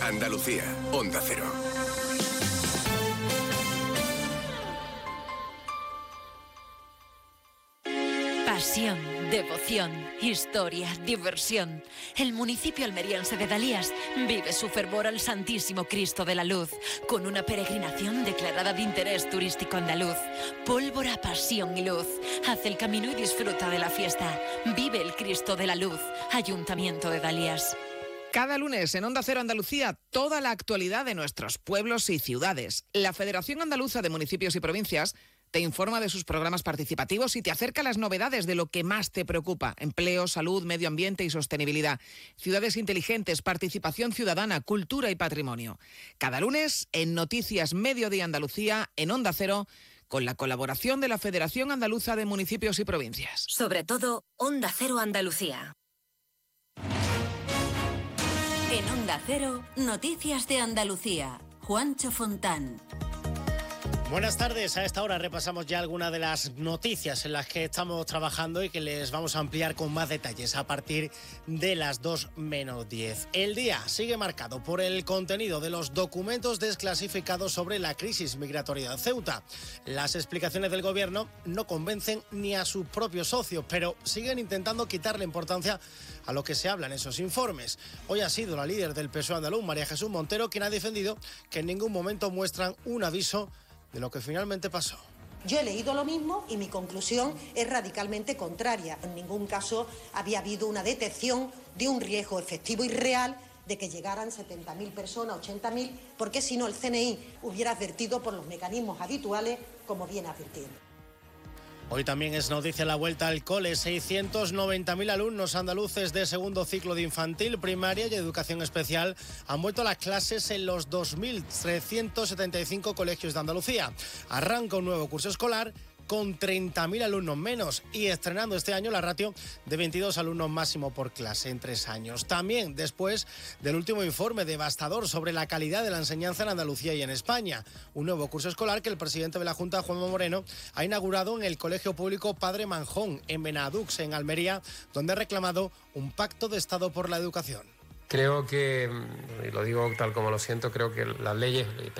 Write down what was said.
Andalucía, Onda Cero. Pasión, devoción, historia, diversión. El municipio almeriense de Dalías vive su fervor al Santísimo Cristo de la Luz, con una peregrinación declarada de interés turístico andaluz. Pólvora, pasión y luz. Haz el camino y disfruta de la fiesta. Vive el Cristo de la Luz. Ayuntamiento de Dalías. Cada lunes en Onda Cero Andalucía, toda la actualidad de nuestros pueblos y ciudades. La Federación Andaluza de Municipios y Provincias te informa de sus programas participativos y te acerca las novedades de lo que más te preocupa: empleo, salud, medio ambiente y sostenibilidad, ciudades inteligentes, participación ciudadana, cultura y patrimonio. Cada lunes en Noticias Mediodía Andalucía, en Onda Cero, con la colaboración de la Federación Andaluza de Municipios y Provincias. Sobre todo, Onda Cero Andalucía. En Onda Cero, Noticias de Andalucía. Juancho Fontán. Buenas tardes, a esta hora repasamos ya algunas de las noticias en las que estamos trabajando y que les vamos a ampliar con más detalles a partir de las 2 menos 10. El día sigue marcado por el contenido de los documentos desclasificados sobre la crisis migratoria de Ceuta. Las explicaciones del gobierno no convencen ni a sus propios socios, pero siguen intentando quitarle importancia a lo que se habla en esos informes. Hoy ha sido la líder del PSOE andaluz, María Jesús Montero, quien ha defendido que en ningún momento muestran un aviso de lo que finalmente pasó. Yo he leído lo mismo y mi conclusión es radicalmente contraria. En ningún caso había habido una detección de un riesgo efectivo y real de que llegaran 70.000 personas, 80.000, porque si no el CNI hubiera advertido por los mecanismos habituales como viene advirtiendo. Hoy también es noticia la vuelta al cole. 690.000 alumnos andaluces de segundo ciclo de infantil, primaria y educación especial han vuelto a las clases en los 2.375 colegios de Andalucía. Arranca un nuevo curso escolar con 30.000 alumnos menos y estrenando este año la ratio de 22 alumnos máximo por clase en 3 años. También después del último informe devastador sobre la calidad de la enseñanza en Andalucía y en España. Un nuevo curso escolar que el presidente de la Junta, Juanma Moreno, ha inaugurado en el Colegio Público Padre Manjón, en Benadux, en Almería, donde ha reclamado un pacto de Estado por la educación. Creo que, y lo digo tal como lo siento, creo que las leyes